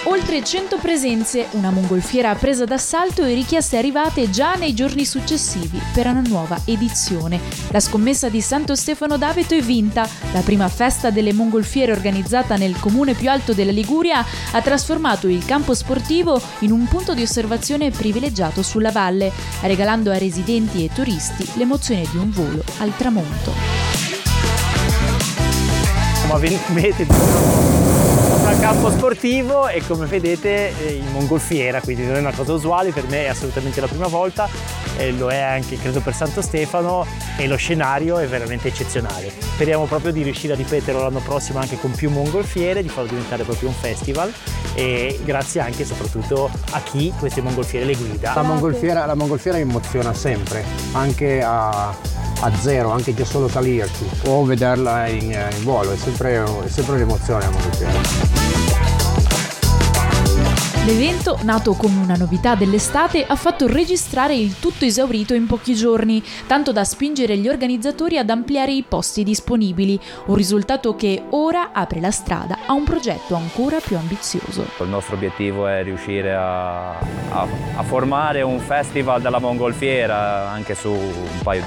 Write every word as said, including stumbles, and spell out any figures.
Oltre cento presenze, una mongolfiera presa d'assalto e richieste arrivate già nei giorni successivi per una nuova edizione. La scommessa di Santo Stefano d'Aveto è vinta. La prima festa delle mongolfiere organizzata nel comune più alto della Liguria ha trasformato il campo sportivo in un punto di osservazione privilegiato sulla valle, regalando a residenti e turisti l'emozione di un volo al tramonto. A venti metri dal campo sportivo e come vedete in mongolfiera, quindi non è una cosa usuale, per me è assolutamente la prima volta e lo è anche credo per Santo Stefano e lo scenario è veramente eccezionale. Speriamo proprio di riuscire a ripeterlo l'anno prossimo anche con più mongolfiere, di farlo diventare proprio un festival e grazie anche e soprattutto a chi queste mongolfiere le guida. La mongolfiera, la mongolfiera emoziona sempre, anche a a zero, anche già solo salirci o vederla in, in volo, è sempre, è sempre un'emozione la mongolfiera. L'evento, nato come una novità dell'estate, ha fatto registrare il tutto esaurito in pochi giorni, tanto da spingere gli organizzatori ad ampliare i posti disponibili, un risultato che ora apre la strada a un progetto ancora più ambizioso. Il nostro obiettivo è riuscire a, a, a formare un festival della mongolfiera anche su un paio di